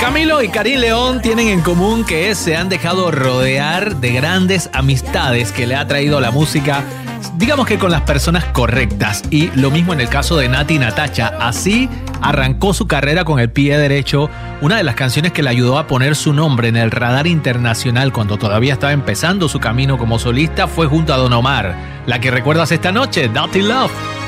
Camilo y Karim León tienen en común que se han dejado rodear de grandes amistades que le ha traído la música, digamos que con las personas correctas. Y lo mismo en el caso de Nati Natasha. Así arrancó su carrera con el pie derecho. Una de las canciones que le ayudó a poner su nombre en el radar internacional cuando todavía estaba empezando su camino como solista fue junto a Don Omar. La que recuerdas esta noche, Dirty Love.